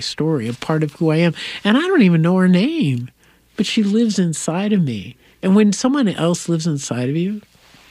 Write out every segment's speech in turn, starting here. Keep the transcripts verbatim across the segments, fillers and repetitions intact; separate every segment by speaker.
Speaker 1: story, a part of who I am. And I don't even know her name, but she lives inside of me. And when someone else lives inside of you,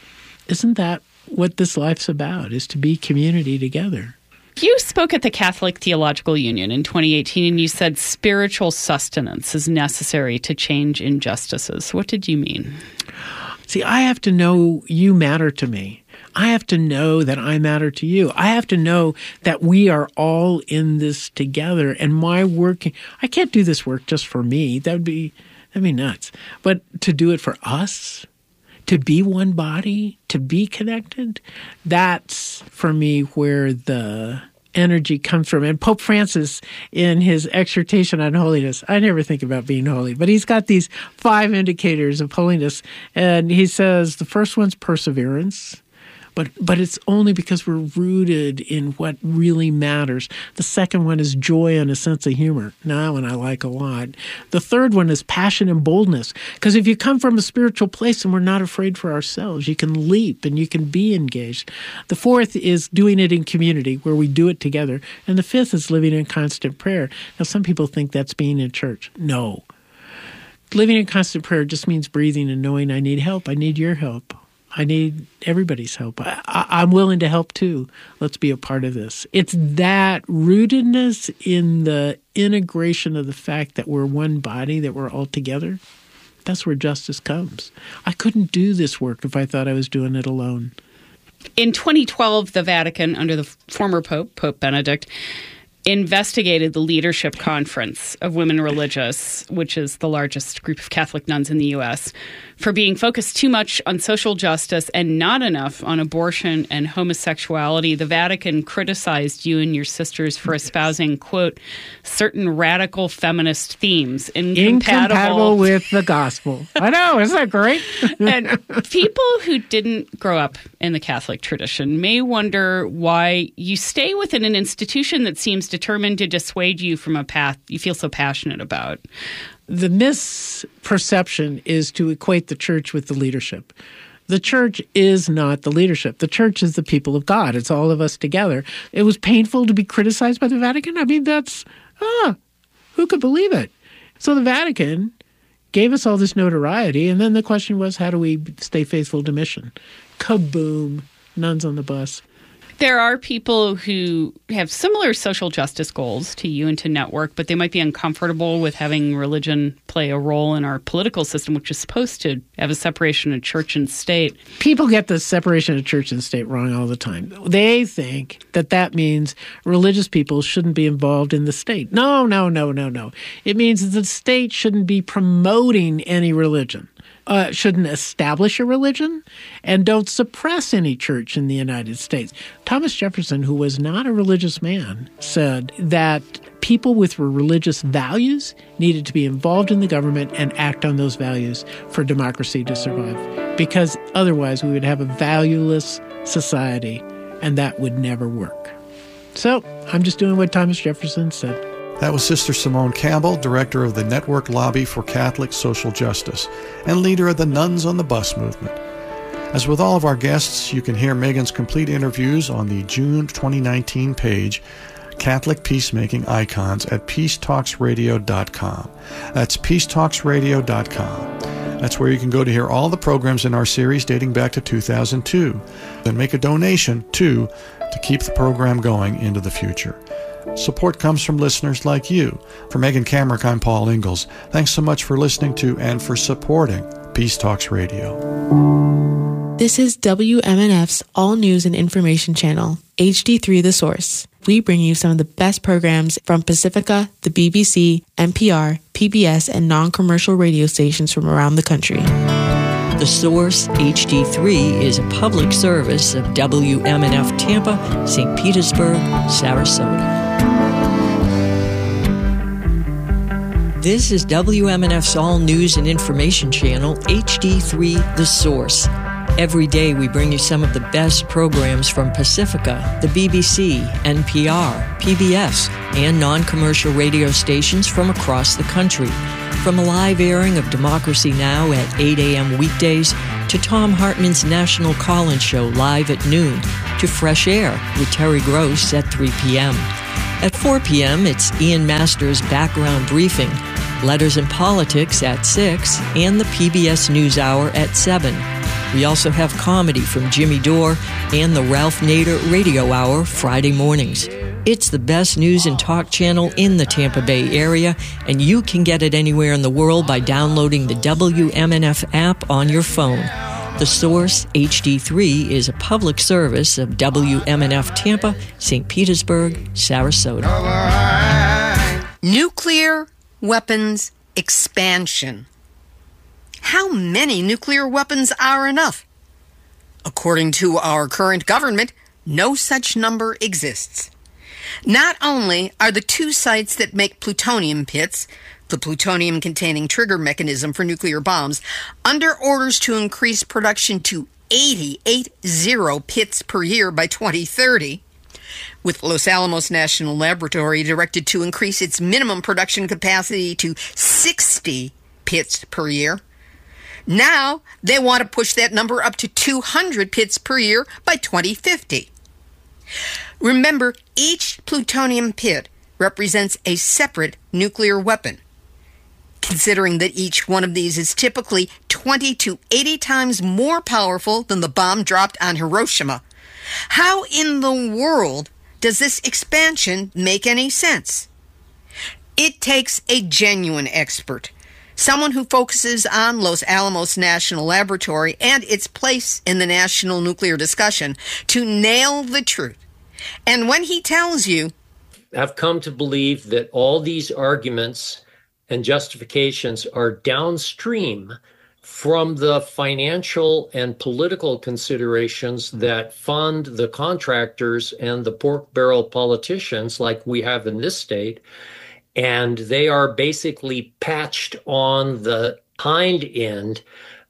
Speaker 1: isn't that what this life's about, is to be community together?
Speaker 2: You spoke at the Catholic Theological Union in twenty eighteen, and you said spiritual sustenance is necessary to change injustices. What did you mean?
Speaker 1: See, I have to know you matter to me. I have to know that I matter to you. I have to know that we are all in this together. And my work, I can't do this work just for me. That would be, that'd be nuts. But to do it for us, to be one body, to be connected, that's for me where the energy comes from. And Pope Francis, in his exhortation on holiness, I never think about being holy, but he's got these five indicators of holiness. And he says the first one's perseverance. But but it's only because we're rooted in what really matters. The second one is joy and a sense of humor. Now, that one I like a lot. The third one is passion and boldness. Because if you come from a spiritual place and we're not afraid for ourselves, you can leap and you can be engaged. The fourth is doing it in community, where we do it together. And the fifth is living in constant prayer. Now, some people think that's being in church. No. Living in constant prayer just means breathing and knowing I need help. I need your help. I need everybody's help. I, I, I'm willing to help too. Let's be a part of this. It's that rootedness in the integration of the fact that we're one body, that we're all together. That's where justice comes. I couldn't do this work if I thought I was doing it alone.
Speaker 2: In twenty twelve, the Vatican, under the former Pope, Pope Benedict, investigated the Leadership Conference of Women Religious, which is the largest group of Catholic nuns in the U S, for being focused too much on social justice and not enough on abortion and homosexuality. The Vatican criticized you and your sisters for espousing, quote, certain radical feminist themes incompatible,
Speaker 1: incompatible with the gospel. I know, isn't that great?
Speaker 2: And people who didn't grow up in the Catholic tradition may wonder why you stay within an institution that seems determined to dissuade you from a path you feel so passionate about.
Speaker 1: The misperception is to equate the church with the leadership. The church is not the leadership. The church is the people of God. It's all of us together. It was painful to be criticized by the Vatican. I mean, that's, ah, who could believe it? So the Vatican gave us all this notoriety, and then the question was, how do we stay faithful to mission? Kaboom, nuns on the bus.
Speaker 2: There are people who have similar social justice goals to you and to Network, but they might be uncomfortable with having religion play a role in our political system, which is supposed to have a separation of church and state.
Speaker 1: People get the separation of church and state wrong all the time. They think that that means religious people shouldn't be involved in the state. No, no, no, no, no. It means that the state shouldn't be promoting any religion. Uh, shouldn't establish a religion, and don't suppress any church in the United States. Thomas Jefferson, who was not a religious man, said that people with religious values needed to be involved in the government and act on those values for democracy to survive, because otherwise we would have a valueless society, and that would never work. So I'm just doing what Thomas Jefferson said.
Speaker 3: That was Sister Simone Campbell, director of the Network Lobby for Catholic Social Justice and leader of the Nuns on the Bus movement. As with all of our guests, you can hear Megan's complete interviews on the June twenty nineteen page, Catholic Peacemaking Icons, at peace talks radio dot com. That's peace talks radio dot com. That's where you can go to hear all the programs in our series dating back to two thousand two. Then make a donation, too, to keep the program going into the future. Support comes from listeners like you. For Megan Kamerick, I'm Paul Ingalls. Thanks so much for listening to and for supporting Peace Talks Radio.
Speaker 4: This is W M N F's All News and Information Channel, H D three The Source. We bring you some of the best programs from Pacifica, the B B C, N P R, P B S, and non-commercial radio stations from around the country.
Speaker 5: The Source H D three is a public service of W M N F Tampa, Saint Petersburg, Sarasota. This is W M N F's All News and Information Channel, H D three The Source. Every day we bring you some of the best programs from Pacifica, the B B C, N P R, P B S, and non-commercial radio stations from across the country. From a live airing of Democracy Now! At eight a.m. weekdays, to Tom Hartman's National Call-In Show live at noon, to Fresh Air with Terry Gross at three p.m. At four p.m., it's Ian Masters' Background Briefing, Letters and Politics at six, and the P B S NewsHour at seven. We also have comedy from Jimmy Dore and the Ralph Nader Radio Hour Friday mornings. It's the best news and talk channel in the Tampa Bay area, and you can get it anywhere in the world by downloading the W M N F app on your phone. The Source H D three is a public service of W M N F Tampa, Saint Petersburg, Sarasota.
Speaker 6: Nuclear weapons expansion. How many nuclear weapons are enough? According to our current government, no such number exists. Not only are the two sites that make plutonium pits, the plutonium-containing trigger mechanism for nuclear bombs, under orders to increase production to eighty-eight pits per year by twenty thirty, with Los Alamos National Laboratory directed to increase its minimum production capacity to sixty pits per year. Now they want to push that number up to two hundred pits per year by twenty fifty. Remember, each plutonium pit represents a separate nuclear weapon. Considering that each one of these is typically twenty to eighty times more powerful than the bomb dropped on Hiroshima, how in the world does this expansion make any sense? It takes a genuine expert, someone who focuses on Los Alamos National Laboratory and its place in the national nuclear discussion, to nail the truth. And when he tells you,
Speaker 7: I've come to believe that all these arguments and justifications are downstream from the financial and political considerations that fund the contractors and the pork barrel politicians like we have in this state. And they are basically patched on the hind end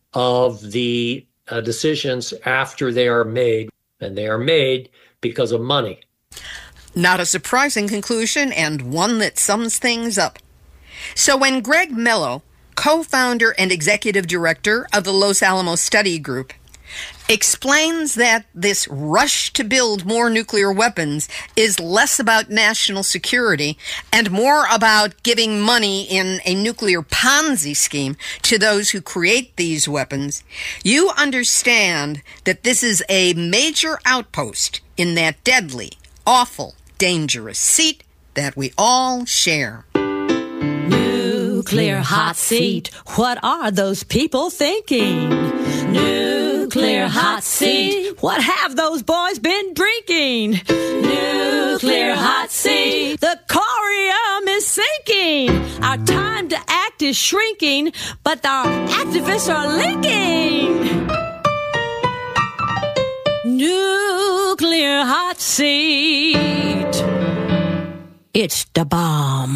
Speaker 7: of the uh, decisions after they are made. And they are made because of money.
Speaker 6: Not a surprising conclusion, and one that sums things up. So when Greg Mello, co-founder and executive director of the Los Alamos Study Group, explains that this rush to build more nuclear weapons is less about national security and more about giving money in a nuclear Ponzi scheme to those who create these weapons, you understand that this is a major outpost in that deadly, awful, dangerous seat that we all share.
Speaker 8: Nuclear hot seat. What are those people thinking? Nuclear hot seat. What have those boys been drinking? Nuclear hot seat. The corium is sinking. Our time to act is shrinking, but our activists are linking. Nuclear hot seat. It's the bomb.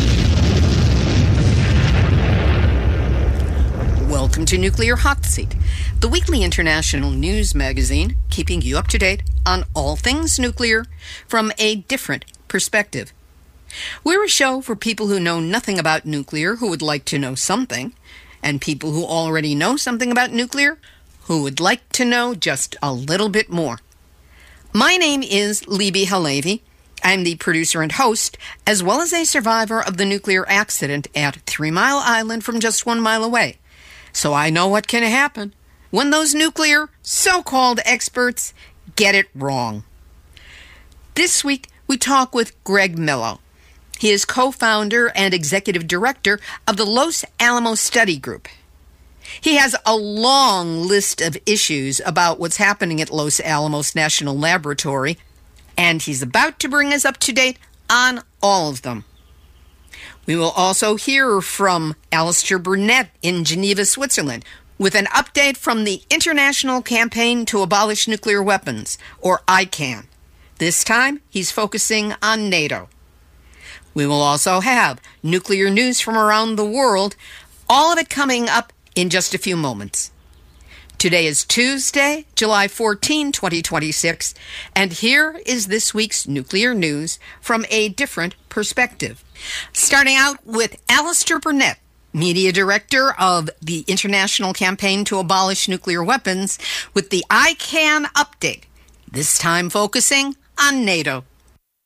Speaker 6: Welcome to Nuclear Hot Seat, the weekly international news magazine keeping you up to date on all things nuclear from a different perspective. We're a show for people who know nothing about nuclear who would like to know something, and people who already know something about nuclear who would like to know just a little bit more. My name is Libby Halevi. I'm the producer and host, as well as a survivor of the nuclear accident at Three Mile Island from just one mile away. So I know what can happen when those nuclear so-called experts get it wrong. This week, we talk with Greg Mello. He is co-founder and executive director of the Los Alamos Study Group. He has a long list of issues about what's happening at Los Alamos National Laboratory, and he's about to bring us up to date on all of them. We will also hear from Alistair Burnett in Geneva, Switzerland, with an update from the International Campaign to Abolish Nuclear Weapons, or I CAN. This time, he's focusing on NATO. We will also have nuclear news from around the world, all of it coming up in just a few moments. Today is Tuesday, July fourteenth, twenty twenty-six, and here is this week's nuclear news from a different perspective. Starting out with Alistair Burnett, Media Director of the International Campaign to Abolish Nuclear Weapons, with the I CAN update, this time focusing on NATO.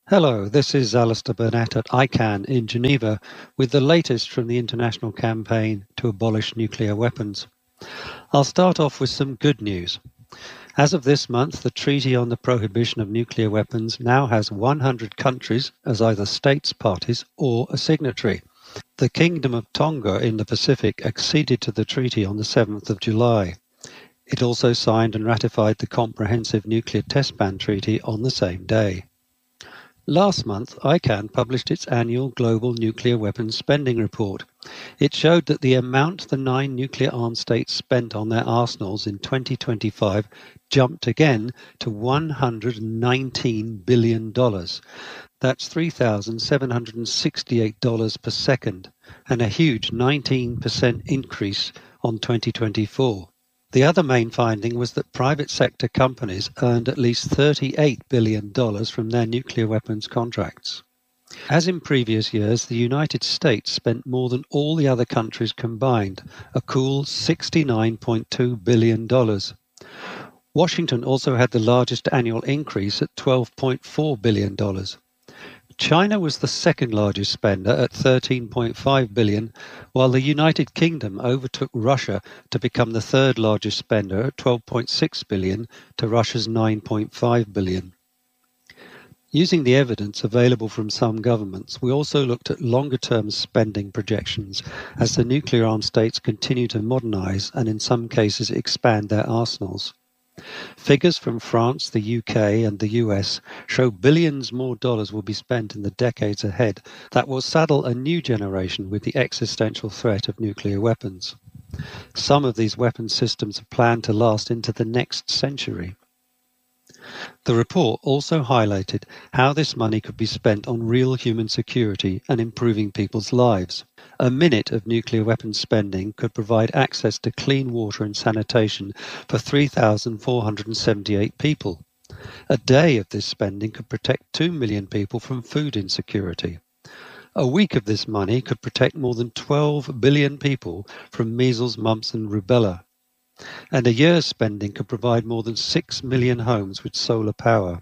Speaker 9: Hello, this is Alistair Burnett at I CAN in Geneva with the latest from the international campaign to abolish nuclear weapons. I'll start off with some good news. As of this month, the Treaty on the Prohibition of Nuclear Weapons now has one hundred countries as either states parties or a signatory. The Kingdom of Tonga in the Pacific acceded to the treaty on the seventh of July. It also signed and ratified the Comprehensive Nuclear Test Ban Treaty on the same day. Last month, I CAN published its annual Global Nuclear Weapons Spending Report. It showed that the amount the nine nuclear-armed states spent on their arsenals in twenty twenty-five jumped again to one hundred nineteen billion dollars. That's three thousand seven hundred sixty-eight dollars per second, and a huge nineteen percent increase on twenty twenty-four. The other main finding was that private sector companies earned at least thirty-eight billion dollars from their nuclear weapons contracts. As in previous years, the United States spent more than all the other countries combined, a cool sixty-nine point two billion dollars. Washington also had the largest annual increase at twelve point four billion dollars. China was the second largest spender at thirteen point five billion dollars, while the United Kingdom overtook Russia to become the third largest spender at twelve point six billion dollars to Russia's nine point five billion dollars. Using the evidence available from some governments, we also looked at longer-term spending projections as the nuclear-armed states continue to modernize and in some cases expand their arsenals. Figures from France, the U K and the U S show billions more dollars will be spent in the decades ahead that will saddle a new generation with the existential threat of nuclear weapons. Some of these weapons systems are planned to last into the next century. The report also highlighted how this money could be spent on real human security and improving people's lives. A minute of nuclear weapons spending could provide access to clean water and sanitation for three thousand four hundred seventy-eight people. A day of this spending could protect two million people from food insecurity. A week of this money could protect more than twelve billion people from measles, mumps and rubella. And a year's spending could provide more than six million homes with solar power.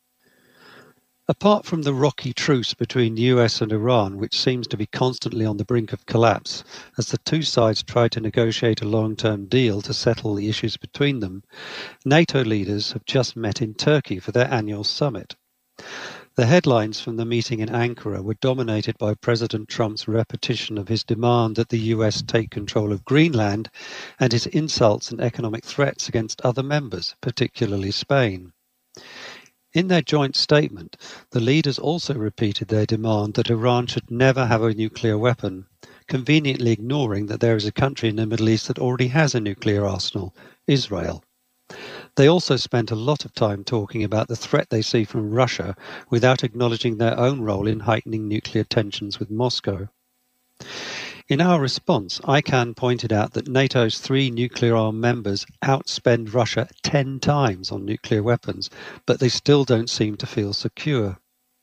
Speaker 9: Apart from the rocky truce between the U S and Iran, which seems to be constantly on the brink of collapse, as the two sides try to negotiate a long-term deal to settle the issues between them, NATO leaders have just met in Turkey for their annual summit. The headlines from the meeting in Ankara were dominated by President Trump's repetition of his demand that the U S take control of Greenland and his insults and economic threats against other members, particularly Spain. In their joint statement, the leaders also repeated their demand that Iran should never have a nuclear weapon, conveniently ignoring that there is a country in the Middle East that already has a nuclear arsenal, Israel. They also spent a lot of time talking about the threat they see from Russia without acknowledging their own role in heightening nuclear tensions with Moscow. In our response, I CAN pointed out that NATO's three nuclear-armed members outspend Russia ten times on nuclear weapons, but they still don't seem to feel secure.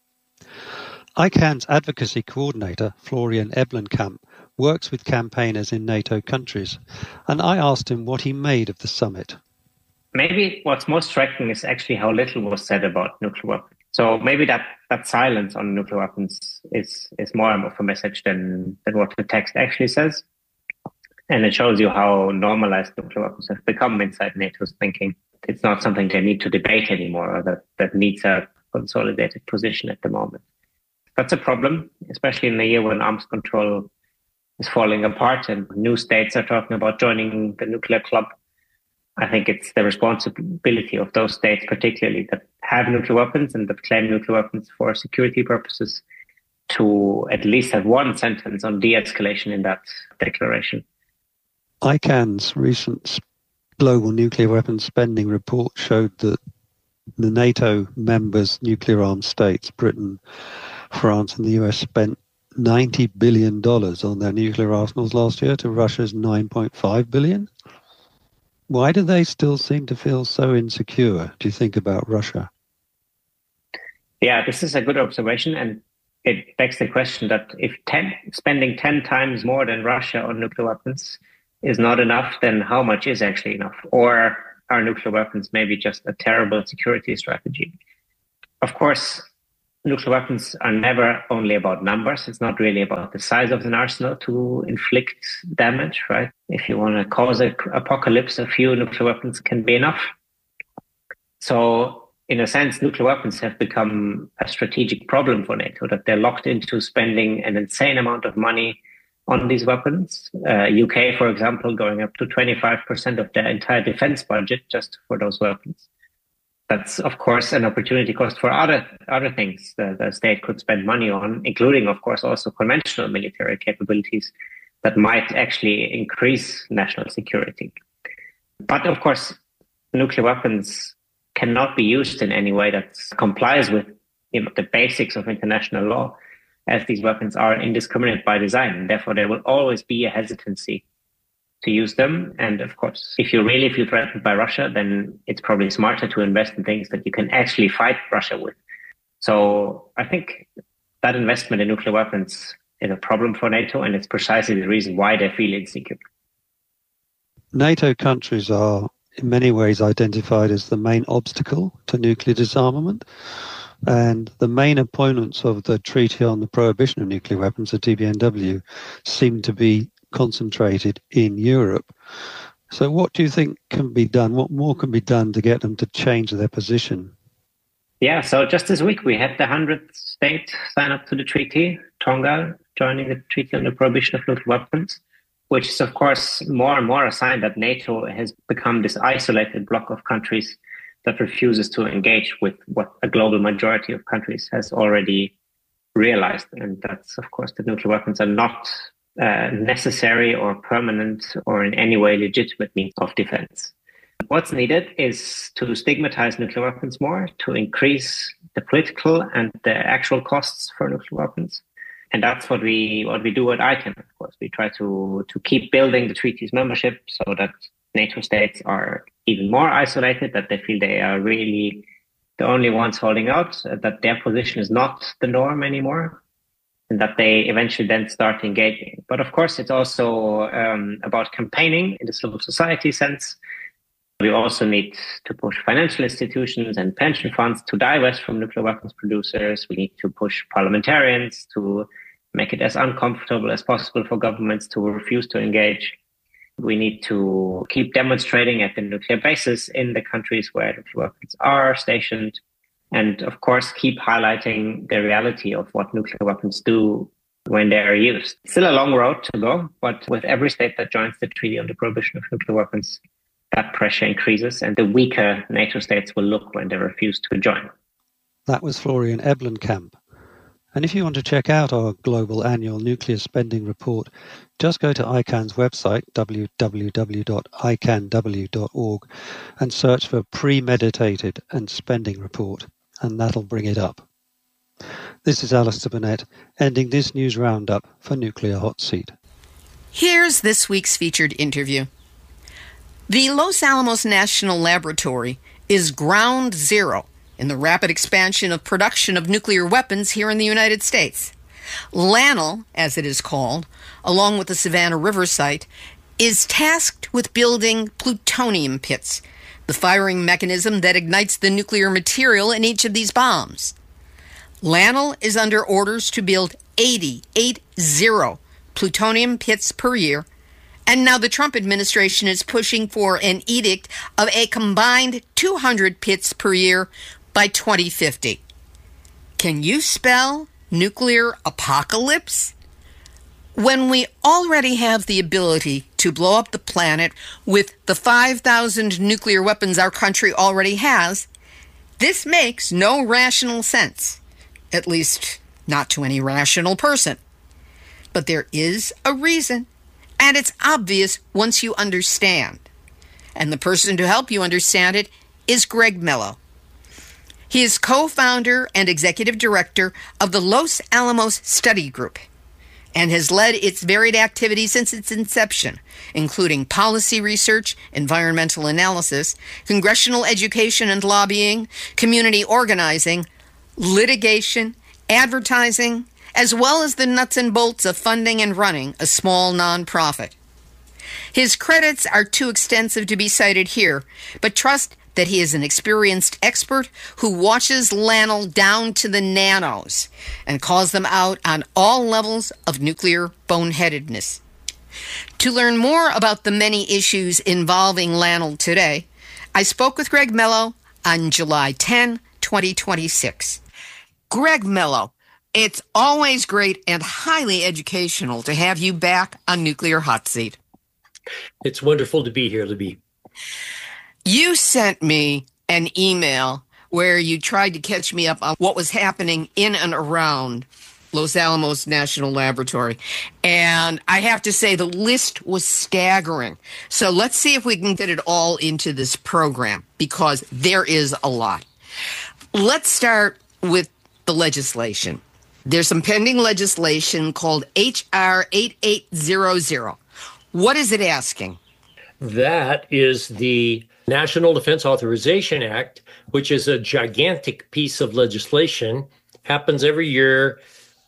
Speaker 9: I CAN's advocacy coordinator, Florian Eblenkamp, works with campaigners in NATO countries, and I asked him what he made of the summit.
Speaker 10: Maybe what's most striking is actually how little was said about nuclear weapons. So maybe that, that silence on nuclear weapons is, is more of a message than, than what the text actually says. And it shows you how normalized nuclear weapons have become inside NATO's thinking. It's not something they need to debate anymore, or that, that needs a consolidated position at the moment. That's a problem, especially in a year when arms control is falling apart and new states are talking about joining the nuclear club. I think it's the responsibility of those states, particularly that have nuclear weapons and that claim nuclear weapons for security purposes, to at least have one sentence on de-escalation in that declaration.
Speaker 9: I CAN's recent global nuclear weapons spending report showed that the NATO members, nuclear-armed states, Britain, France and the U S, spent ninety billion dollars on their nuclear arsenals last year to Russia's nine point five billion dollars. Why do they still seem to feel so insecure, do you think, about Russia?
Speaker 10: Yeah, this is a good observation, and it begs the question that if ten, spending ten times more than Russia on nuclear weapons is not enough, then how much is actually enough? Or are nuclear weapons maybe just a terrible security strategy? Of course, nuclear weapons are never only about numbers. It's not really about the size of an arsenal to inflict damage, right? If you want to cause an apocalypse, a few nuclear weapons can be enough. So, in a sense, nuclear weapons have become a strategic problem for NATO, that they're locked into spending an insane amount of money on these weapons. Uh, U K, for example, going up to twenty-five percent of their entire defense budget just for those weapons. That's, of course, an opportunity cost for other other things that the state could spend money on, including, of course, also conventional military capabilities that might actually increase national security. But, of course, nuclear weapons cannot be used in any way that complies with, you know, the basics of international law, as these weapons are indiscriminate by design. And therefore, there will always be a hesitancy to use them. And of course, if you really feel threatened by Russia, then it's probably smarter to invest in things that you can actually fight Russia with. So I think that investment in nuclear weapons is a problem for NATO, and it's precisely the reason why they feel insecure.
Speaker 9: NATO countries are in many ways identified as the main obstacle to nuclear disarmament. And the main opponents of the Treaty on the Prohibition of Nuclear Weapons, the T B N W, seem to be concentrated in Europe. So what do you think can be done? What more can be done to get them to change their position?
Speaker 10: Yeah, so just this week we had the hundredth state sign up to the treaty, Tonga joining the Treaty on the Prohibition of Nuclear Weapons, which is, of course, more and more a sign that NATO has become this isolated bloc of countries that refuses to engage with what a global majority of countries has already realized. And that's, of course, that nuclear weapons are not uh, necessary or permanent or in any way legitimate means of defense. What's needed is to stigmatize nuclear weapons more, to increase the political and the actual costs for nuclear weapons. And that's what we what we do at I CAN, of course. We try to, to keep building the treaty's membership so that NATO states are even more isolated, that they feel they are really the only ones holding out, that their position is not the norm anymore, and that they eventually then start engaging. But of course, it's also um, about campaigning in the civil society sense. We also need to push financial institutions and pension funds to divest from nuclear weapons producers. We need to push parliamentarians to make it as uncomfortable as possible for governments to refuse to engage. We need to keep demonstrating at the nuclear bases in the countries where nuclear weapons are stationed. And of course, keep highlighting the reality of what nuclear weapons do when they are used. It's still a long road to go, but with every state that joins the Treaty on the Prohibition of Nuclear Weapons, that pressure increases, and the weaker NATO states will look when they refuse to join.
Speaker 9: That was Florian Eblenkamp. And if you want to check out our global annual nuclear spending report, just go to I CAN's website, w w w dot i can w dot org, and search for Premeditated and Spending Report, and that'll bring it up. This is Alistair Burnett, ending this news roundup for Nuclear Hot Seat.
Speaker 6: Here's this week's featured interview. The Los Alamos National Laboratory is ground zero in the rapid expansion of production of nuclear weapons here in the United States. LANL, as it is called, along with the Savannah River site, is tasked with building plutonium pits, the firing mechanism that ignites the nuclear material in each of these bombs. LANL is under orders to build eighty, eight zero, plutonium pits per year, and now the Trump administration is pushing for an edict of a combined two hundred pits per year by twenty fifty. Can you spell nuclear apocalypse? When we already have the ability to blow up the planet with the five thousand nuclear weapons our country already has, this makes no rational sense, at least not to any rational person. But there is a reason. And it's obvious once you understand. And the person to help you understand it is Greg Mello. He is co-founder and executive director of the Los Alamos Study Group and has led its varied activities since its inception, including policy research, environmental analysis, congressional education and lobbying, community organizing, litigation, advertising, as well as the nuts and bolts of funding and running a small nonprofit. His credits are too extensive to be cited here, but trust that he is an experienced expert who watches LANL down to the nanos and calls them out on all levels of nuclear boneheadedness. To learn more about the many issues involving LANL today, I spoke with Greg Mello on July tenth, twenty twenty-six. Greg Mello, it's always great and highly educational to have you back on Nuclear Hot Seat.
Speaker 7: It's wonderful to be here, Libby.
Speaker 6: You sent me an email where you tried to catch me up on what was happening in and around Los Alamos National Laboratory. And I have to say, the list was staggering. So let's see if we can get it all into this program, because there is a lot. Let's start with the legislation. There's some pending legislation called H R eighty-eight hundred. What is it asking?
Speaker 7: That is the National Defense Authorization Act, which is a gigantic piece of legislation, happens every year,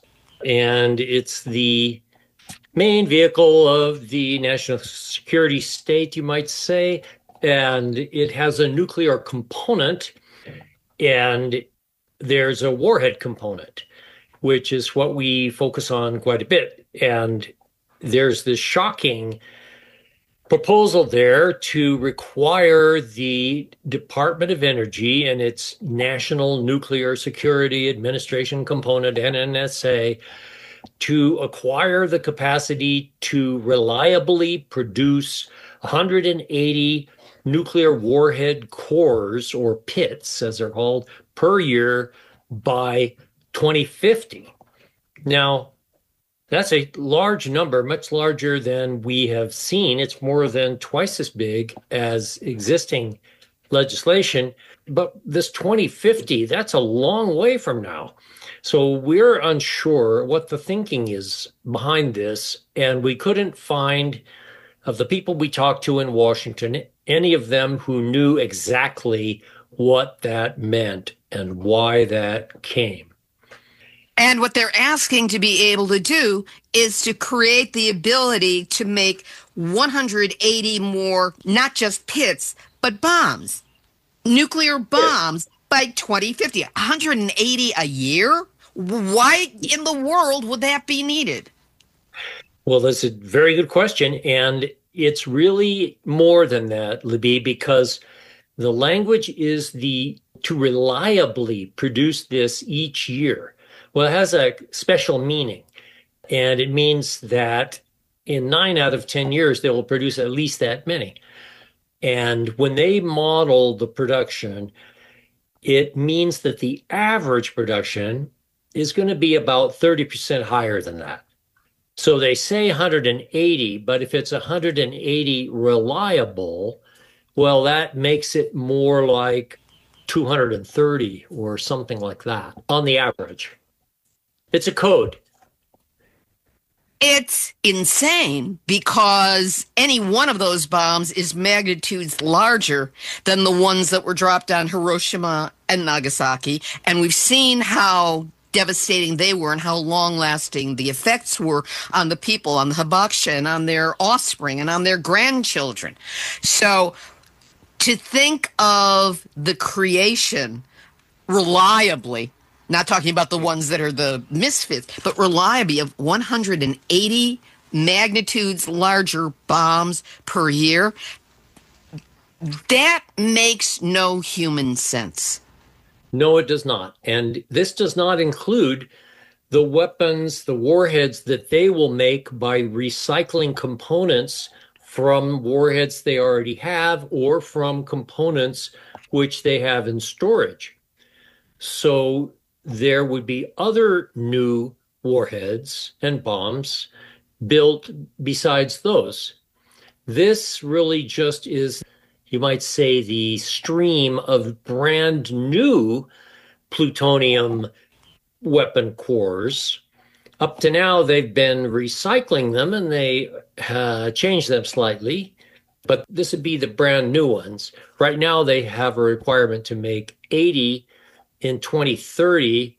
Speaker 7: and it's the main vehicle of the national security state, you might say, and it has a nuclear component, and there's a warhead component, which is what we focus on quite a bit. And there's this shocking proposal there to require the Department of Energy and its National Nuclear Security Administration component, N N S A, to acquire the capacity to reliably produce one hundred eighty nuclear warhead cores, or pits, as they're called, per year by twenty fifty. Now, that's a large number, much larger than we have seen. It's more than twice as big as existing legislation. But this twenty fifty, that's a long way from now. So we're unsure what the thinking is behind this. And we couldn't find, of the people we talked to in Washington, any of them who knew exactly what that meant and why that came.
Speaker 6: And what they're asking to be able to do is to create the ability to make one hundred eighty more, not just pits, but bombs, nuclear bombs by twenty fifty. one hundred eighty a year? Why in the world would that be needed?
Speaker 7: Well, that's a very good question. And it's really more than that, Libby, because the language is the to reliably produce this each year. Well, it has a special meaning, and it means that in nine out of ten years, they will produce at least that many. And when they model the production, it means that the average production is going to be about thirty percent higher than that. So they say one hundred eighty, but if it's one hundred eighty reliable, well, that makes it more like two hundred thirty or something like that on the average. It's a code.
Speaker 6: It's insane because any one of those bombs is magnitudes larger than the ones that were dropped on Hiroshima and Nagasaki. And we've seen how devastating they were and how long-lasting the effects were on the people, on the Hibakusha, and on their offspring, and on their grandchildren. So to think of the creation reliably, not talking about the ones that are the misfits, but reliably of one hundred eighty magnitudes larger bombs per year, that makes no human sense.
Speaker 7: No, it does not. And this does not include the weapons, the warheads that they will make by recycling components from warheads they already have or from components which they have in storage. So there would be other new warheads and bombs built besides those. This really just is, you might say, the stream of brand new plutonium weapon cores. Up to now, they've been recycling them and they uh, changed them slightly, but this would be the brand new ones. Right now, they have a requirement to make eighty in twenty thirty,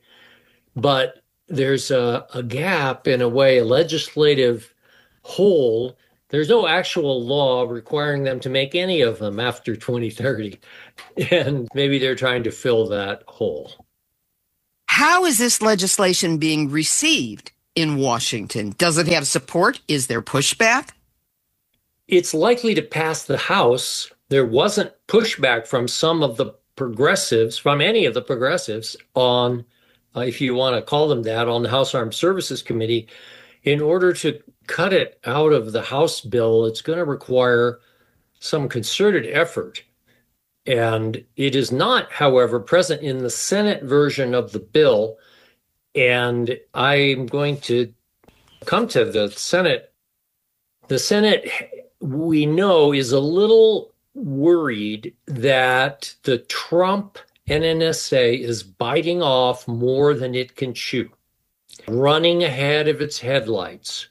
Speaker 7: but there's a, a gap, in a way, a legislative hole There's no actual law requiring them to make any of them after twenty thirty. And maybe they're trying to fill that hole.
Speaker 6: How is this legislation being received in Washington? Does it have support? Is there pushback?
Speaker 7: It's likely to pass the House. There wasn't pushback from some of the progressives, from any of the progressives on, uh, if you want to call them that, on the House Armed Services Committee. In order to cut it out of the House bill, it's going to require some concerted effort. And it is not, however, present in the Senate version of the bill. And I'm going to come to the Senate. The Senate, we know, is a little worried that the Trump N N S A is biting off more than it can chew, running ahead of its headlights,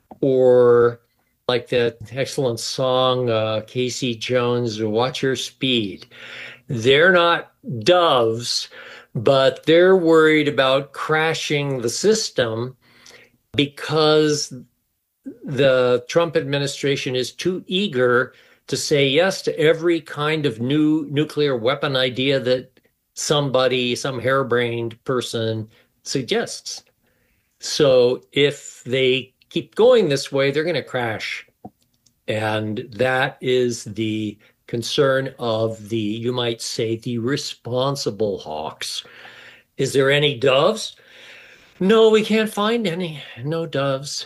Speaker 7: or like that excellent song, uh, Casey Jones, Watch Your Speed. They're not doves, but they're worried about crashing the system because the Trump administration is too eager to say yes to every kind of new nuclear weapon idea that somebody, some harebrained person suggests. So if they keep going this way, they're going to crash. And that is the concern of the, you might say, the responsible hawks. Is there any doves? No, we can't find any. No doves.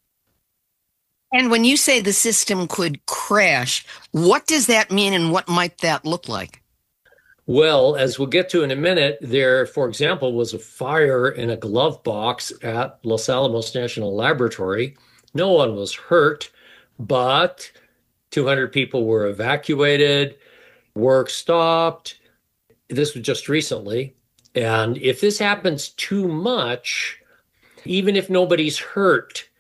Speaker 6: And when you say the system could crash, what does that mean and what might that look like?
Speaker 7: Well, as we'll get to in a minute, there, for example, was a fire in a glove box at Los Alamos National Laboratory. No one was hurt, but two hundred people were evacuated, work stopped. This was just recently. And if this happens too much, even if nobody's hurt,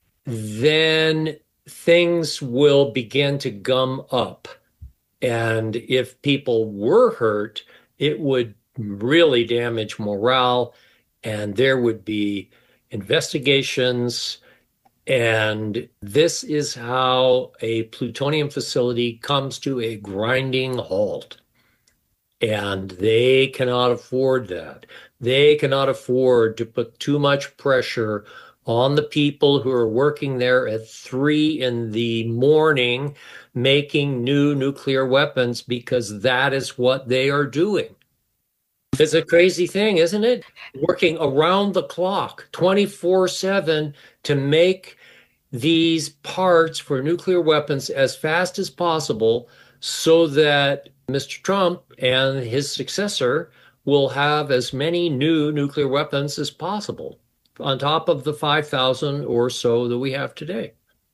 Speaker 7: then things will begin to gum up. And if people were hurt, it would really damage morale, and there would be investigations. And this is how a plutonium facility comes to a grinding halt. And they cannot afford that. They cannot afford to put too much pressure on the people who are working there at three in the morning making new nuclear weapons, because that is what they are doing. It's a crazy thing, isn't it? Working around the clock, twenty-four seven, to make these parts for nuclear weapons as fast as possible so that Mister Trump and his successor will have as many new nuclear weapons as possible, on top of the five thousand or so that we have today.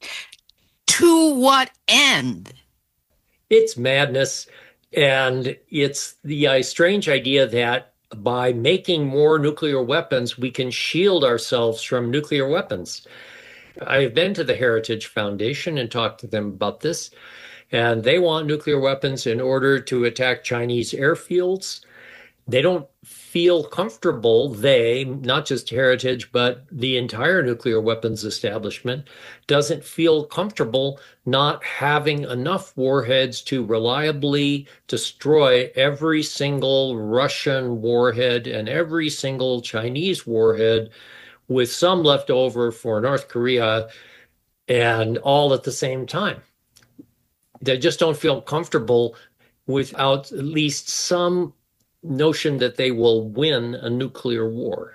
Speaker 6: To what end?
Speaker 7: It's madness. And it's the uh, strange idea that by making more nuclear weapons, we can shield ourselves from nuclear weapons. I've been to the Heritage Foundation and talked to them about this, and they want nuclear weapons in order to attack Chinese airfields. They don't feel comfortable, they, not just Heritage, but the entire nuclear weapons establishment, doesn't feel comfortable not having enough warheads to reliably destroy every single Russian warhead and every single Chinese warhead, with some left over for North Korea, and all at the same time. They just don't feel comfortable without at least some notion that they will win a nuclear war.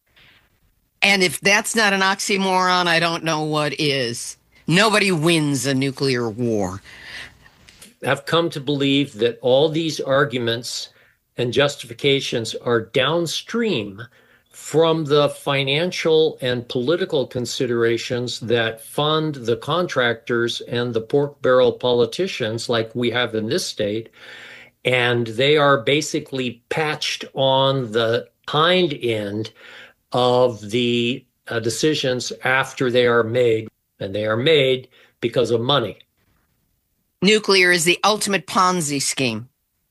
Speaker 6: And if that's not an oxymoron, I don't know what is. Nobody wins a nuclear war.
Speaker 7: I've come to believe that all these arguments and justifications are downstream from the financial and political considerations that fund the contractors and the pork barrel politicians like we have in this state. And they are basically patched on the hind end of the uh, decisions after they are made. And they are made because of money.
Speaker 6: Nuclear is the ultimate Ponzi scheme.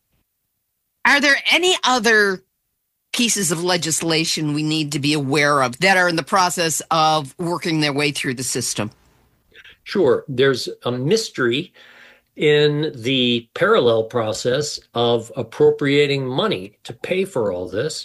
Speaker 6: Are there any other pieces of legislation we need to be aware of that are in the process of working their way through the system?
Speaker 7: Sure. There's a mystery in the parallel process of appropriating money to pay for all this.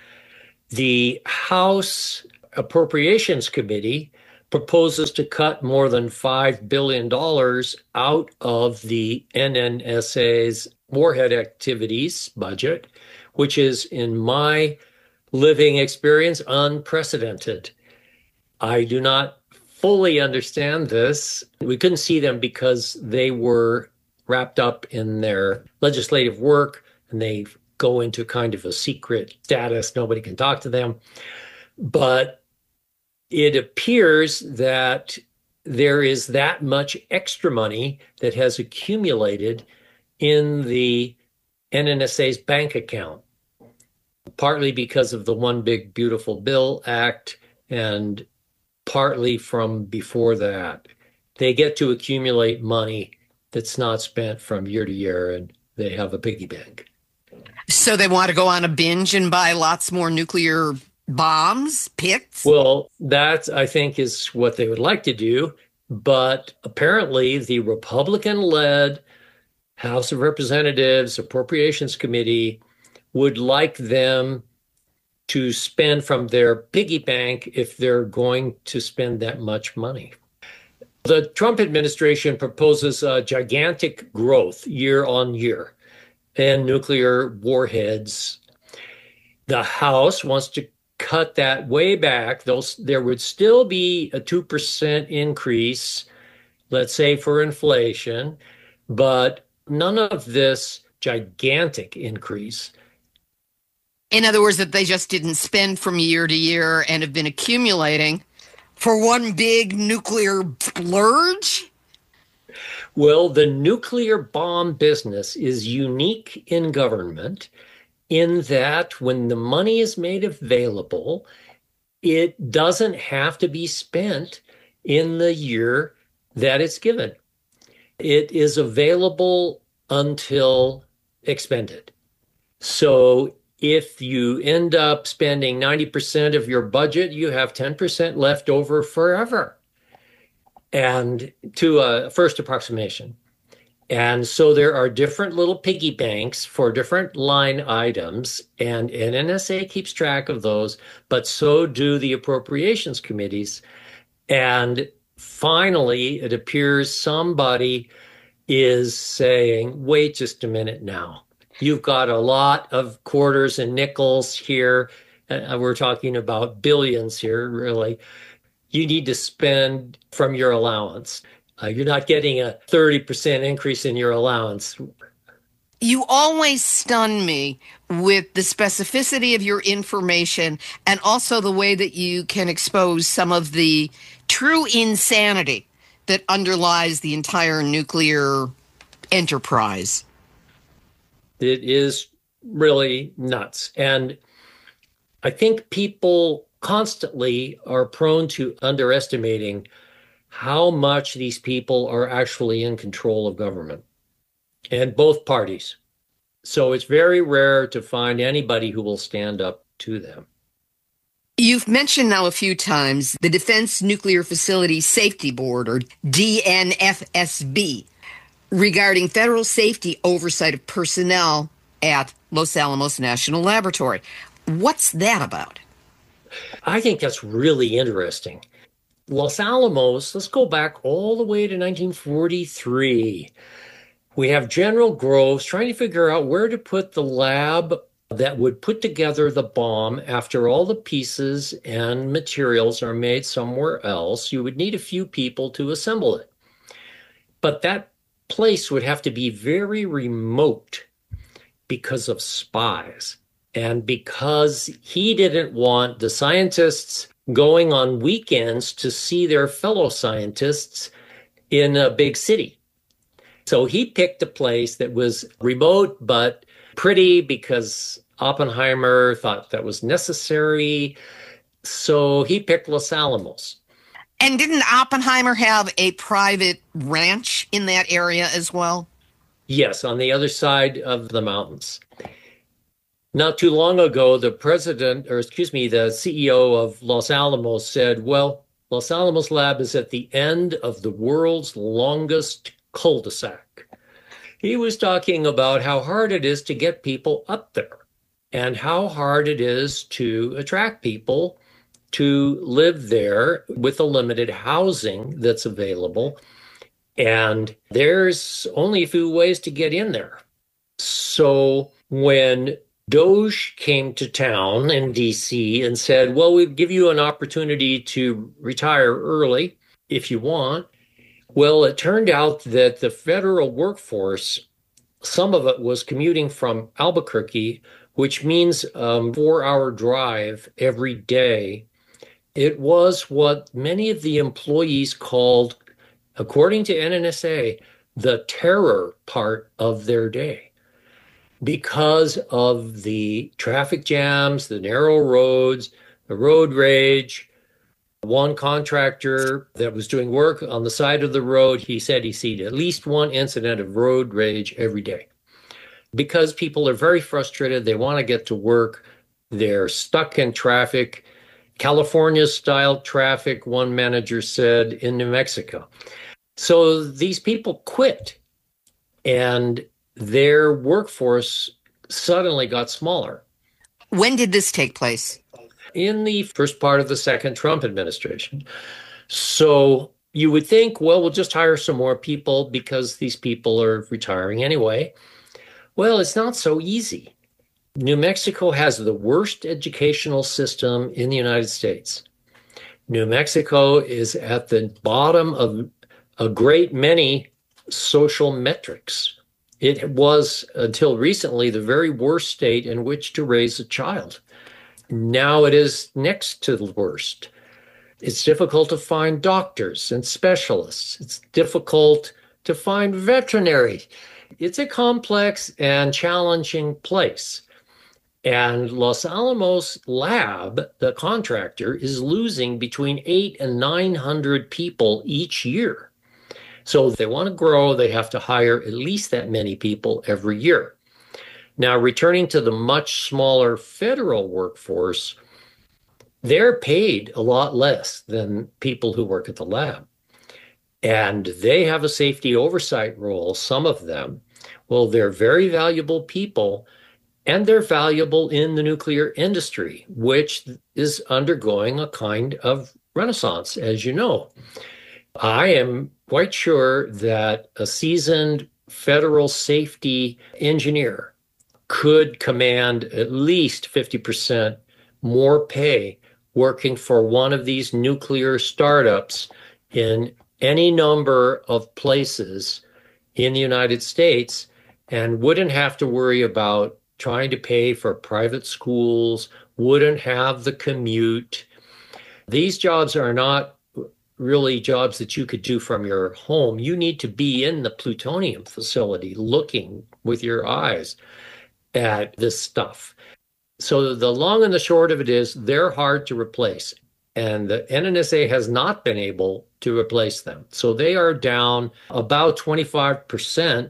Speaker 7: The House Appropriations Committee proposes to cut more than five billion dollars out of the N N S A's warhead activities budget, which is, in my living experience, unprecedented. I do not fully understand this. We couldn't see them because they were wrapped up in their legislative work, and they go into kind of a secret status. Nobody can talk to them. But it appears that there is that much extra money that has accumulated in the N N S A's bank account, partly because of the One Big Beautiful Bill Act and partly from before that. They get to accumulate money that's not spent from year to year, and they have a piggy bank.
Speaker 6: So they want to go on a binge and buy lots more nuclear bombs, pits?
Speaker 7: Well, that, I think, is what they would like to do. But apparently the Republican-led House of Representatives Appropriations Committee would like them to spend from their piggy bank if they're going to spend that much money. The Trump administration proposes a gigantic growth year on year in nuclear warheads. The House wants to cut that way back. Those, there would still be a two percent increase, let's say, for inflation, but none of this gigantic increase.
Speaker 6: In other words, that they just didn't spend from year to year and have been accumulating for one big nuclear splurge?
Speaker 7: Well, the nuclear bomb business is unique in government in that when the money is made available, it doesn't have to be spent in the year that it's given. It is available until expended. So if you end up spending ninety percent of your budget, you have ten percent left over forever. And to a first approximation. And so there are different little piggy banks for different line items, and N N S A keeps track of those, but so do the appropriations committees. And finally, it appears somebody is saying, wait just a minute now. You've got a lot of quarters and nickels here. Uh, we're talking about billions here, really. You need to spend from your allowance. Uh, you're not getting a thirty percent increase in your allowance.
Speaker 6: You always stun me with the specificity of your information and also the way that you can expose some of the true insanity that underlies the entire nuclear enterprise.
Speaker 7: It is really nuts. And I think people constantly are prone to underestimating how much these people are actually in control of government, and both parties. So it's very rare to find anybody who will stand up to them.
Speaker 6: You've mentioned now a few times the Defense Nuclear Facility Safety Board, or D N F S B, regarding federal safety oversight of personnel at Los Alamos National Laboratory. What's that about?
Speaker 7: I think that's really interesting. Los Alamos, let's go back all the way to nineteen forty-three. We have General Groves trying to figure out where to put the lab that would put together the bomb after all the pieces and materials are made somewhere else. You would need a few people to assemble it. But that place would have to be very remote because of spies and because he didn't want the scientists going on weekends to see their fellow scientists in a big city. So he picked a place that was remote but pretty because Oppenheimer thought that was necessary. So he picked Los Alamos.
Speaker 6: And didn't Oppenheimer have a private ranch in that area as well?
Speaker 7: Yes, on the other side of the mountains. Not too long ago, the president, or excuse me, the C E O of Los Alamos said, well, Los Alamos Lab is at the end of the world's longest cul-de-sac. He was talking about how hard it is to get people up there and how hard it is to attract people to live there with the limited housing that's available. And there's only a few ways to get in there. So when Doge came to town in D C and said, well, we'll give you an opportunity to retire early if you want. Well, it turned out that the federal workforce, some of it was commuting from Albuquerque, which means a four-hour drive every day. It was what many of the employees called, according to N N S A, the terror part of their day, because of the traffic jams, the narrow roads, the road rage. One contractor that was doing work on the side of the road, he said he sees at least one incident of road rage every day because people are very frustrated. They want to get to work. They're stuck in traffic. California-style traffic, one manager said, in New Mexico. So these people quit, and their workforce suddenly got smaller.
Speaker 6: When did this take place?
Speaker 7: In the first part of the second Trump administration. So you would think, well, we'll just hire some more people because these people are retiring anyway. Well, it's not so easy. New Mexico has the worst educational system in the United States. New Mexico is at the bottom of a great many social metrics. It was, until recently, the very worst state in which to raise a child. Now it is next to the worst. It's difficult to find doctors and specialists. It's difficult to find veterinaries. It's a complex and challenging place. And Los Alamos Lab, the contractor, is losing between eight and nine hundred people each year. So if they want to grow, they have to hire at least that many people every year. Now, returning to the much smaller federal workforce, they're paid a lot less than people who work at the lab. And they have a safety oversight role, some of them. Well, they're very valuable people, and they're valuable in the nuclear industry, which is undergoing a kind of renaissance, as you know. I am quite sure that a seasoned federal safety engineer could command at least fifty percent more pay working for one of these nuclear startups in any number of places in the United States and wouldn't have to worry about trying to pay for private schools, wouldn't have the commute. These jobs are not really jobs that you could do from your home. You need to be in the plutonium facility looking with your eyes at this stuff. So the long and the short of it is they're hard to replace. And the N N S A has not been able to replace them. So they are down about twenty-five percent,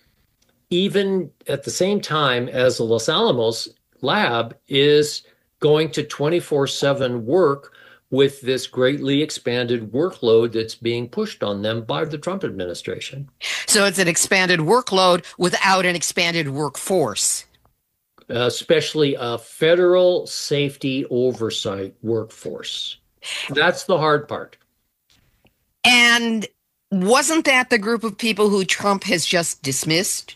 Speaker 7: even at the same time as the Los Alamos Lab is going to twenty-four seven work with this greatly expanded workload that's being pushed on them by the Trump administration.
Speaker 6: So it's an expanded workload without an expanded workforce.
Speaker 7: Especially a federal safety oversight workforce. That's the hard part.
Speaker 6: And wasn't that the group of people who Trump has just dismissed?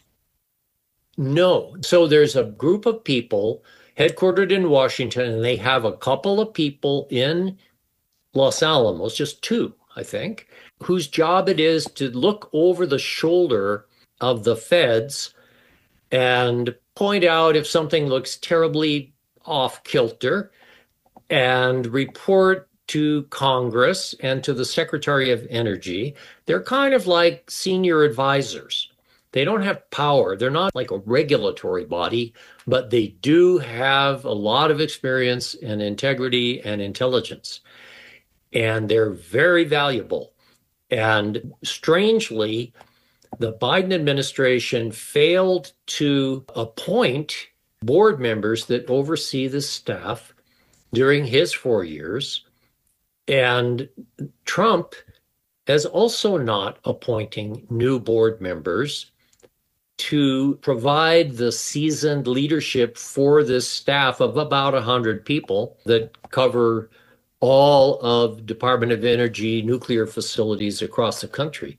Speaker 7: No. So there's a group of people headquartered in Washington, and they have a couple of people in Los Alamos, just two, I think, whose job it is to look over the shoulder of the feds and point out if something looks terribly off kilter and report to Congress and to the Secretary of Energy. They're kind of like senior advisors. They don't have power. They're not like a regulatory body, but they do have a lot of experience and integrity and intelligence. And they're very valuable. And strangely, the Biden administration failed to appoint board members that oversee the staff during his four years. And Trump is also not appointing new board members to provide the seasoned leadership for this staff of about one hundred people that cover all of Department of Energy nuclear facilities across the country.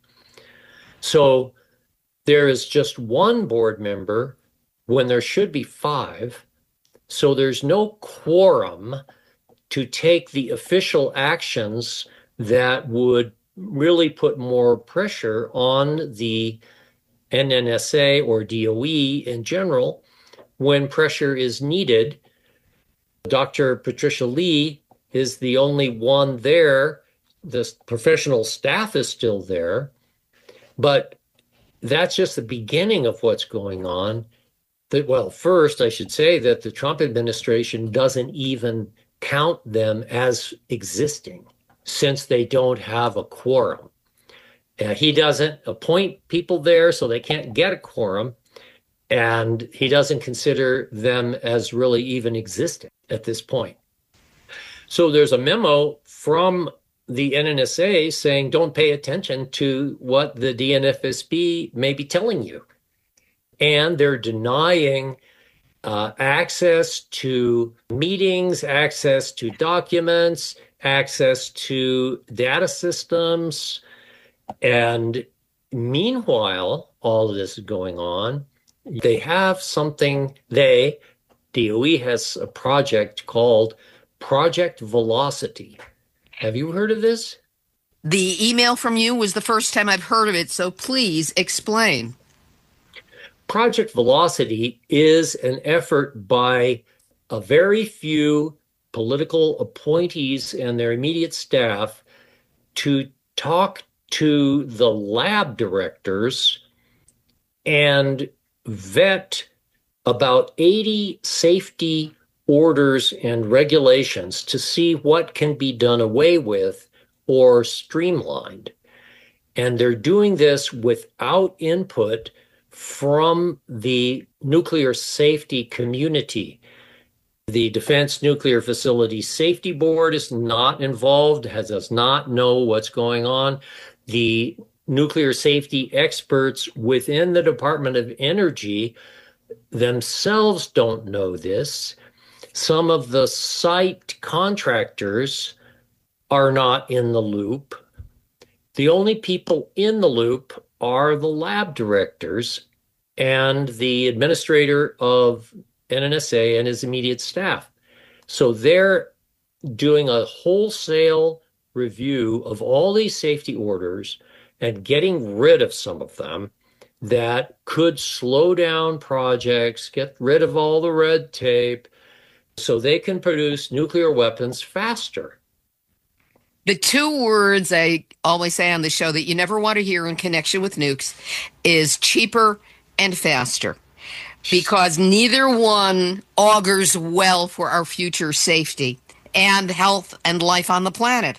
Speaker 7: So there is just one board member when there should be five. So there's no quorum to take the official actions that would really put more pressure on the N N S A or D O E in general when pressure is needed. Doctor Patricia Lee is the only one there. The professional staff is still there, but that's just the beginning of what's going on. That, well, first, I should say that the Trump administration doesn't even count them as existing since they don't have a quorum. Uh, he doesn't appoint people there, so they can't get a quorum, and he doesn't consider them as really even existing at this point. So there's a memo from the N N S A saying don't pay attention to what the D N F S B may be telling you. And they're denying uh, access to meetings, access to documents, access to data systems. And meanwhile, all of this is going on, they have something, they, D O E has a project called Project Velocity. Have you heard of this?
Speaker 6: The email from you was the first time I've heard of it, so please explain.
Speaker 7: Project Velocity is an effort by a very few political appointees and their immediate staff to talk to the lab directors and vet about eighty safety orders and regulations to see what can be done away with or streamlined. And they're doing this without input from the nuclear safety community. The Defense Nuclear Facility Safety Board is not involved, has, does not know what's going on. The nuclear safety experts within the Department of Energy themselves don't know this. Some of the site contractors are not in the loop. The only people in the loop are the lab directors and the administrator of N N S A and his immediate staff. So they're doing a wholesale review of all these safety orders and getting rid of some of them that could slow down projects, get rid of all the red tape, so they can produce nuclear weapons faster.
Speaker 6: The two words I always say on the show that you never want to hear in connection with nukes is cheaper and faster, because neither one augurs well for our future safety and health and life on the planet.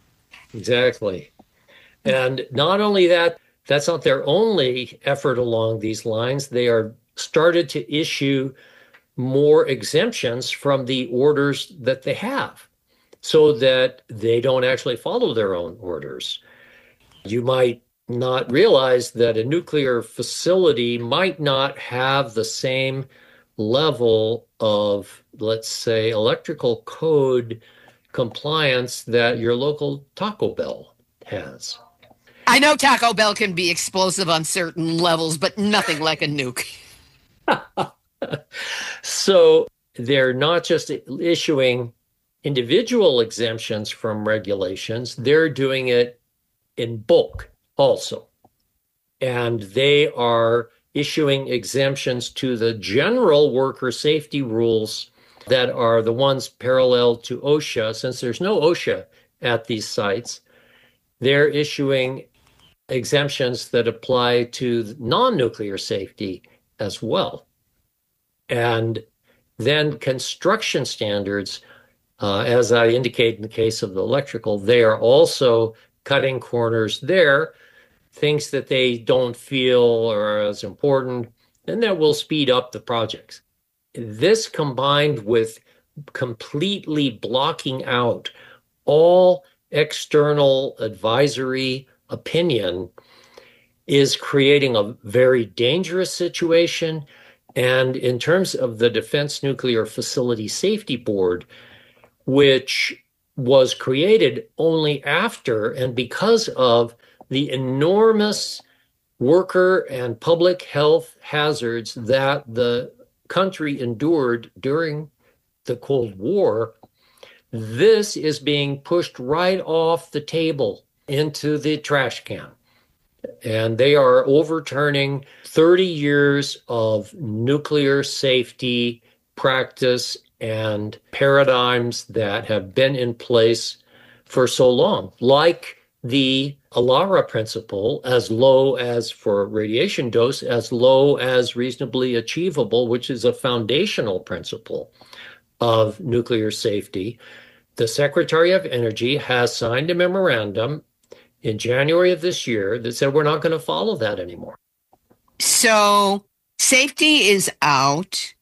Speaker 7: Exactly. And not only that, that's not their only effort along these lines. They are started to issue more exemptions from the orders that they have so that they don't actually follow their own orders. You might not realize that a nuclear facility might not have the same level of, let's say, electrical code compliance that your local Taco Bell has.
Speaker 6: I know Taco Bell can be explosive on certain levels, but nothing like a nuke.
Speaker 7: So they're not just issuing individual exemptions from regulations, they're doing it in bulk also. And they are issuing exemptions to the general worker safety rules that are the ones parallel to OSHA. Since there's no OSHA at these sites, they're issuing exemptions that apply to non-nuclear safety as well. And then construction standards, uh, as I indicate in the case of the electrical, they are also cutting corners there, things that they don't feel are as important, and that will speed up the projects. This combined with completely blocking out all external advisory opinion is creating a very dangerous situation. And in terms of the Defense Nuclear Facility Safety Board, which was created only after and because of the enormous worker and public health hazards that the country endured during the Cold War, this is being pushed right off the table into the trash can. And they are overturning thirty years of nuclear safety practice and paradigms that have been in place for so long, like the ALARA principle, as low as for radiation dose, as low as reasonably achievable, which is a foundational principle of nuclear safety. The Secretary of Energy has signed a memorandum in January of this year that said we're not going to follow that anymore.
Speaker 6: So safety is out.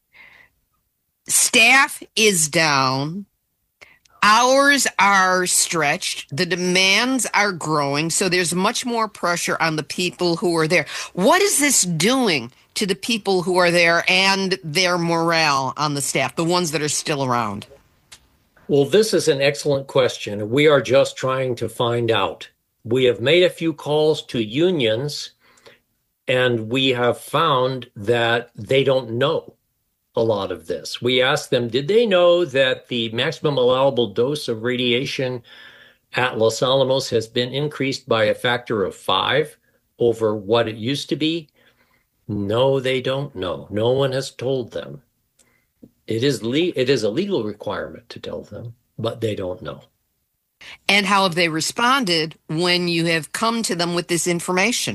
Speaker 6: Staff is down. Hours are stretched. The demands are growing. So there's much more pressure on the people who are there. What is this doing to the people who are there and their morale on the staff, the ones that are still around?
Speaker 7: Well, this is an excellent question. We are just trying to find out. We have made a few calls to unions, and we have found that they don't know a lot of this. We asked them, did they know that the maximum allowable dose of radiation at Los Alamos has been increased by a factor of five over what it used to be? No, they don't know. No one has told them. It is le- it is a legal requirement to tell them, but they don't know.
Speaker 6: And how have they responded when you have come to them with this information?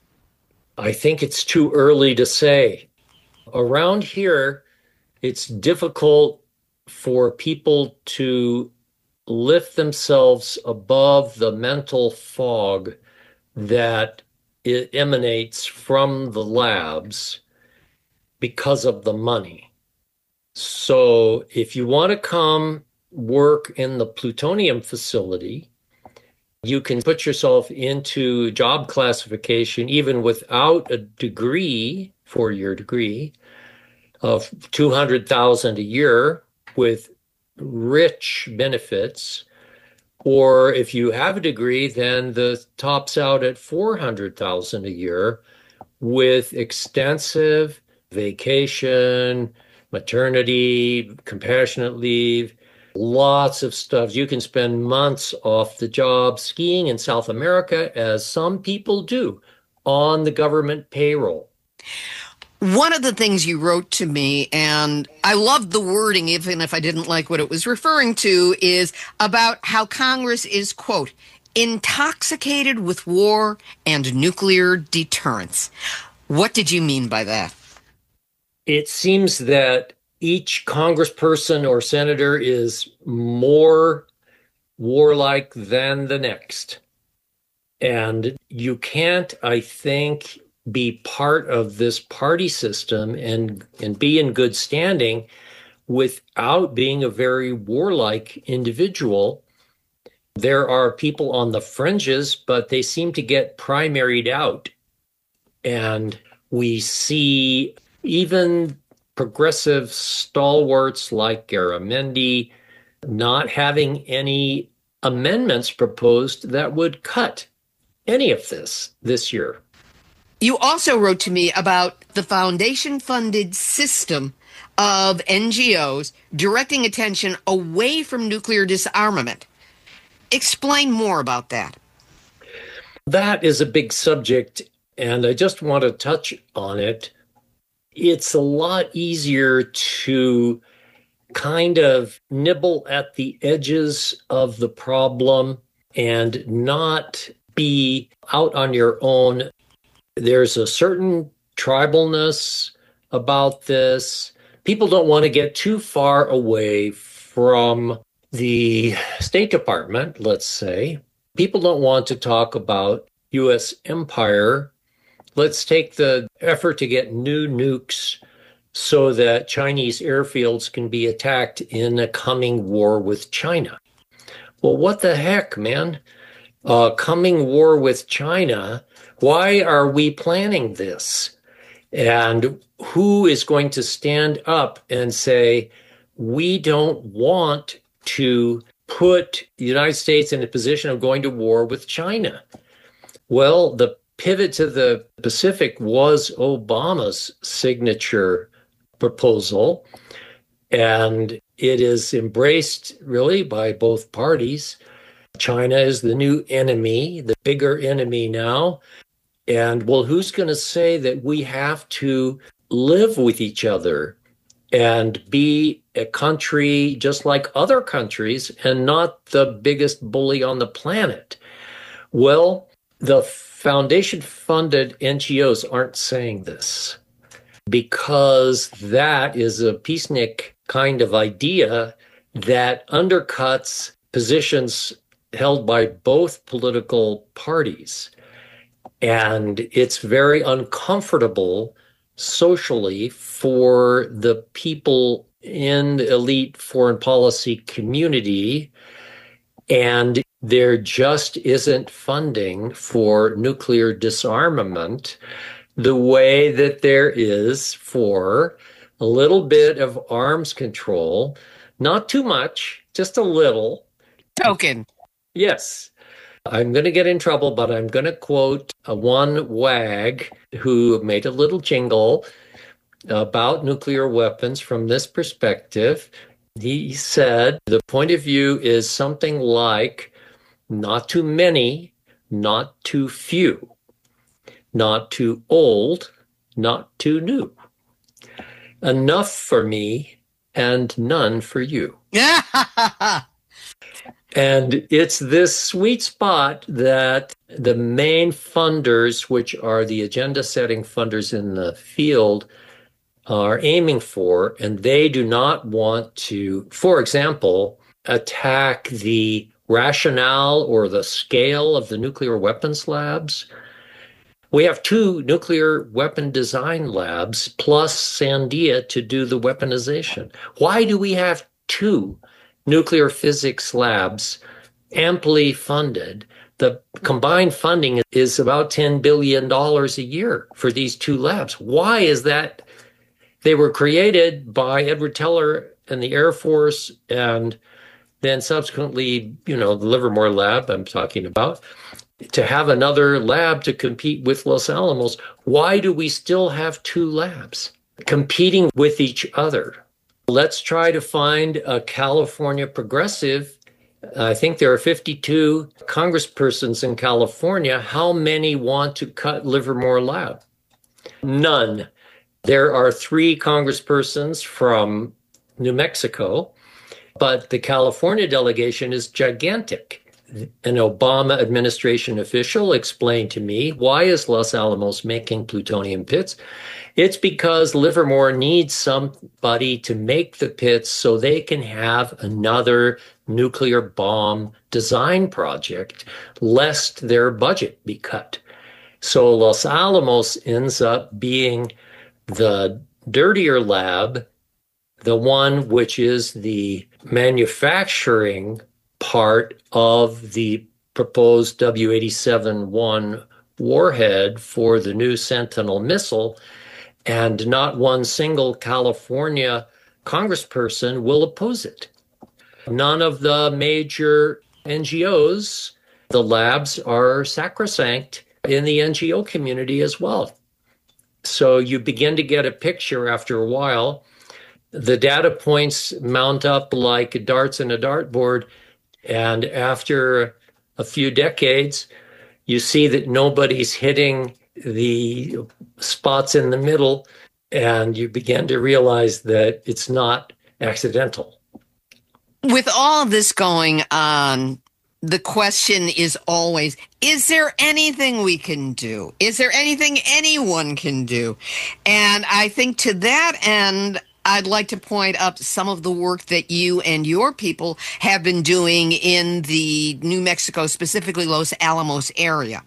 Speaker 7: I think it's too early to say. Around here, it's difficult for people to lift themselves above the mental fog that it emanates from the labs because of the money. So if you want to come work in the plutonium facility, you can put yourself into job classification even without a degree, four-year degree, of two hundred thousand dollars a year with rich benefits. Or if you have a degree, then the tops out at four hundred thousand dollars a year with extensive vacation, maternity, compassionate leave, lots of stuff. You can spend months off the job skiing in South America, as some people do, on the government payroll.
Speaker 6: One of the things you wrote to me, and I loved the wording, even if I didn't like what it was referring to, is about how Congress is, quote, intoxicated with war and nuclear deterrence. What did you mean by that?
Speaker 7: It seems that each congressperson or senator is more warlike than the next. And you can't, I think, be part of this party system and, and be in good standing without being a very warlike individual. There are people on the fringes, but they seem to get primaried out. And we see even progressive stalwarts like Garamendi not having any amendments proposed that would cut any of this this year.
Speaker 6: You also wrote to me about the foundation-funded system of N G Os directing attention away from nuclear disarmament. Explain more about that.
Speaker 7: That is a big subject, and I just want to touch on it. It's a lot easier to kind of nibble at the edges of the problem and not be out on your own. There's a certain tribalness about this. People don't want to get too far away from the State Department, let's say. People don't want to talk about U S empire. Let's take the effort to get new nukes so that Chinese airfields can be attacked in a coming war with China. Well, what the heck, man? Uh, coming war with China, why are we planning this? And who is going to stand up and say, we don't want to put the United States in a position of going to war with China? Well, the pivot to the Pacific was Obama's signature proposal, and it is embraced really by both parties. China is the new enemy, the bigger enemy now. And well, who's going to say that we have to live with each other and be a country just like other countries and not the biggest bully on the planet? Well, the foundation-funded N G Os aren't saying this because that is a peacenik kind of idea that undercuts positions held by both political parties. And it's very uncomfortable socially for the people in the elite foreign policy community. And there just isn't funding for nuclear disarmament the way that there is for a little bit of arms control. Not too much, just a little.
Speaker 6: Token.
Speaker 7: Yes. I'm going to get in trouble, but I'm going to quote a one wag who made a little jingle about nuclear weapons from this perspective. He said, the point of view is something like, not too many, not too few, not too old, not too new. Enough for me and none for you. And it's this sweet spot that the main funders, which are the agenda-setting funders in the field, are aiming for, and they do not want to, for example, attack the rationale or the scale of the nuclear weapons labs. We have two nuclear weapon design labs plus Sandia to do the weaponization. Why do we have two nuclear physics labs amply funded? The combined funding is about ten billion dollars a year for these two labs. Why is that? They were created by Edward Teller and the Air Force, and then subsequently, you know, the Livermore lab I'm talking about, to have another lab to compete with Los Alamos. Why do we still have two labs competing with each other? Let's try to find a California progressive. I think there are fifty-two congresspersons in California. How many want to cut Livermore Lab? None. There are three congresspersons from New Mexico, but the California delegation is gigantic. An Obama administration official explained to me, why is Los Alamos making plutonium pits? It's because Livermore needs somebody to make the pits so they can have another nuclear bomb design project, lest their budget be cut. So Los Alamos ends up being the dirtier lab, the one which is the manufacturing part of the proposed W eighty-seven one warhead for the new Sentinel missile, and not one single California congressperson will oppose it. None of the major N G Os, the labs are sacrosanct in the N G O community as well. So you begin to get a picture after a while. The data points mount up like darts in a dartboard. And after a few decades, you see that nobody's hitting the spots in the middle, and you begin to realize that it's not accidental.
Speaker 6: With all this going on, the question is always, is there anything we can do? Is there anything anyone can do? And I think to that end, I'd like to point up some of the work that you and your people have been doing in the New Mexico, specifically Los Alamos area.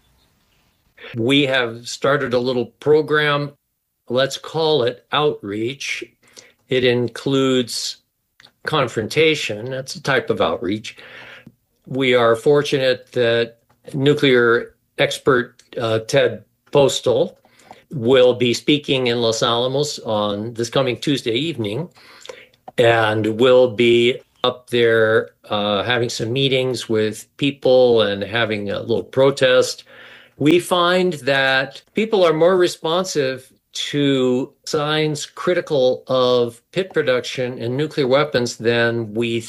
Speaker 7: We have started a little program, let's call it outreach. It includes confrontation, that's a type of outreach, We are fortunate that nuclear expert uh, Ted Postel will be speaking in Los Alamos on this coming Tuesday evening, and will be up there uh, having some meetings with people and having a little protest. We find that people are more responsive to signs critical of pit production and nuclear weapons than we